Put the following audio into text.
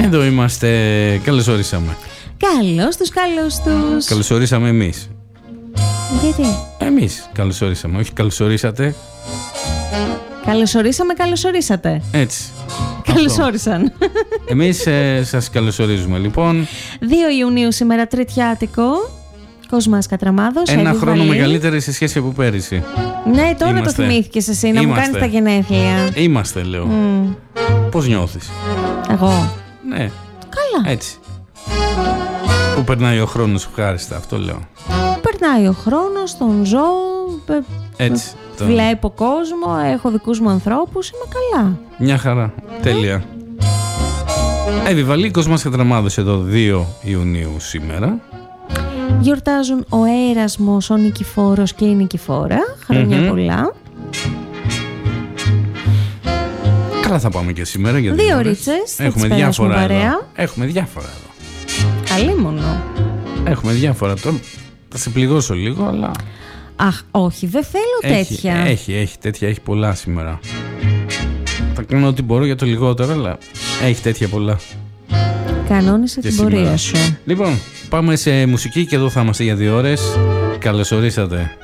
Εδώ είμαστε. Καλώς ορίσαμε. Καλώς τους. Καλώς ορίσαμε εμείς. Γιατί? Εμείς καλώς ορίσαμε. Όχι καλώς ορίσατε. Καλώς ορίσατε. Έτσι. Καλώς όρισαν. Εμείς σας καλωσορίζουμε λοιπόν. 2 Ιουνίου σήμερα, Τριτιάτικο. Κοσμάς Κατραμάδος. Ένα χρόνο μεγαλύτερη σε σχέση από πέρυσι. Ναι, τώρα Είμαστε. το θυμήθηκες εσύ να μου κάνεις τα γενέθλια. Είμαστε, λέω. Πώς νιώθεις? Εγώ. Ναι. Καλά. Έτσι. Πού περνάει ο χρόνος ευχάριστα, αυτό λέω. Περνάει ο χρόνος, τον ζω. Έτσι. Βλέπω κόσμο, έχω δικούς μου ανθρώπους, είμαι καλά. Μια χαρά. Τέλεια. Εύη Κοσμάς Κατραμάδος εδώ 2 Ιουνίου σήμερα. Γιορτάζουν ο Έρασμος, ο Νικηφόρος και η Νικηφόρα. Χρόνια πολλά. Καλά θα πάμε και σήμερα για 2 ωρίτσες. Έχουμε διάφορα εδώ. Έχουμε διάφορα εδώ. Καλήμονο. Έχουμε διάφορα. Τώρα θα σε πληγώσω λίγο, αλλά... Αχ, όχι, δεν θέλω τέτοια. Έχει τέτοια, έχει πολλά σήμερα. Θα κάνω ό,τι μπορώ για το λιγότερο, αλλά έχει τέτοια πολλά. Κανόνισε την πορεία σου. Λοιπόν, πάμε σε μουσική και εδώ θα είμαστε για 2 ώρες. Καλώς ορίσατε.